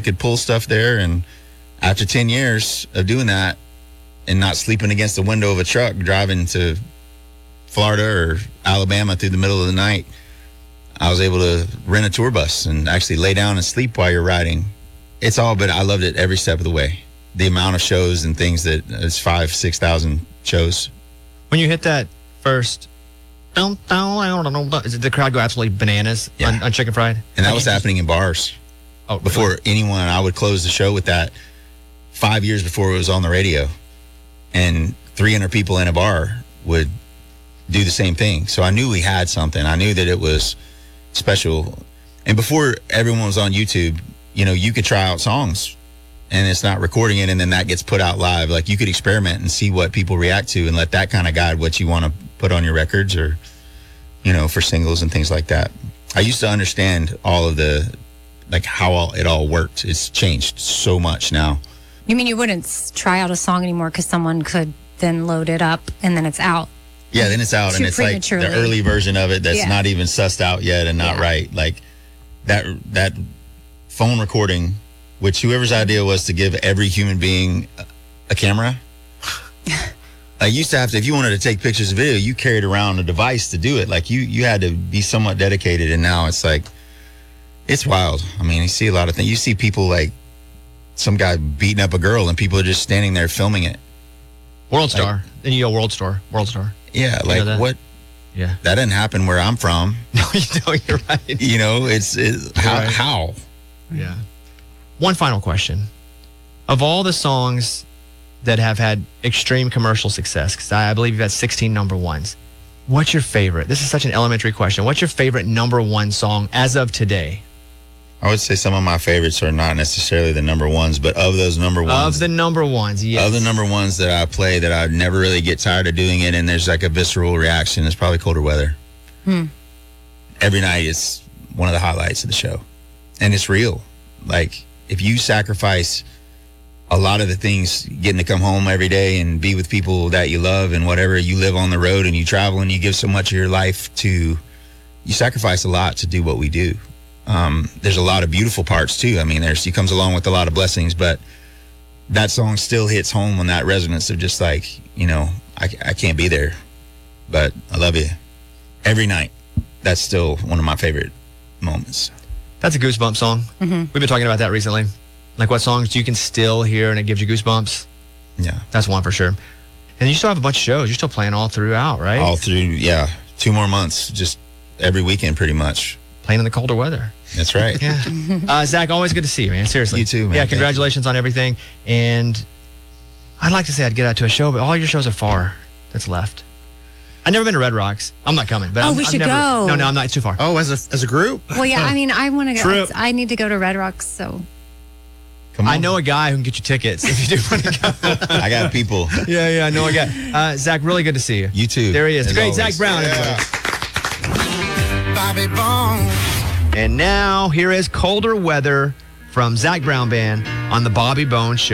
could pull stuff there. And after 10 years of doing that and not sleeping against the window of a truck driving to Florida or Alabama through the middle of the night, I was able to rent a tour bus and actually lay down and sleep while you're riding. It's all, but I loved it every step of the way. The amount of shows and things that it's 5,000-6,000 shows. When you hit that first, does the crowd go absolutely bananas on Chicken Fried? And that was happening in bars. Oh, before really? anyone, I would close the show with that 5 years before it was on the radio. And 300 people in a bar would do the same thing. So I knew we had something. I knew that it was special. And before everyone was on YouTube, you could try out songs and it's not recording it, and then that gets put out live. Like, you could experiment and see what people react to and let that kind of guide what you want to put on your records or, for singles and things like that. I used to understand all of how it all worked. It's changed so much now. You mean you wouldn't try out a song anymore because someone could then load it up and then it's out? Yeah, then it's out, and it's like the early version of it that's not even sussed out yet and not right. Like that phone recording, which whoever's idea was to give every human being a camera. I used to have to, if you wanted to take pictures of video, you carried around a device to do it. Like you had to be somewhat dedicated, and now it's like, it's wild. I mean, you see a lot of things. You see people like some guy beating up a girl and people are just standing there filming it. World Star. Then you go World Star. Yeah, like what? Yeah. That didn't happen where I'm from. No, you're right. It's how? Yeah. One final question. Of all the songs that have had extreme commercial success, because I believe you've had 16 number ones, what's your favorite? This is such an elementary question. What's your favorite number one song as of today? I would say some of my favorites are not necessarily the number ones, but of those number ones. Of the number ones, yes. Of the number ones that I play that I never really get tired of doing it, and there's like a visceral reaction, it's probably Colder Weather. Every night is one of the highlights of the show. And it's real. Like, if you sacrifice a lot of the things, getting to come home every day and be with people that you love and whatever, you live on the road and you travel and you give so much of your life to, you sacrifice a lot to do what we do. There's a lot of beautiful parts too. I mean, he comes along with a lot of blessings, but that song still hits home on that resonance of just like, I can't be there, but I love you every night. That's still one of my favorite moments. That's a goosebump song. We've been talking about that recently. Like, what songs you can still hear and it gives you goosebumps? Yeah. That's one for sure. And you still have a bunch of shows. You're still playing all throughout, right? All through, yeah. 2 more months, just every weekend pretty much. Playing in the colder weather. That's right. Yeah. Zach, always good to see you, man. Seriously. You too, man. Yeah, congratulations on everything. And I'd like to say I'd get out to a show, but all your shows are far that's left. I've never been to Red Rocks. I'm not coming. But we should go. No, I'm not. It's too far. Oh, as a group? Well, yeah, I mean, I want to go. Trip. I need to go to Red Rocks, so. Come on. I know a guy who can get you tickets if you do want to go. I got people. Yeah, I know a guy. Zach, really good to see you. You too. There he is. Great, Always. Zach Brown. Yeah. Bobby Bones. And now, here is Colder Weather from Zach Brown Band on the Bobby Bones Show.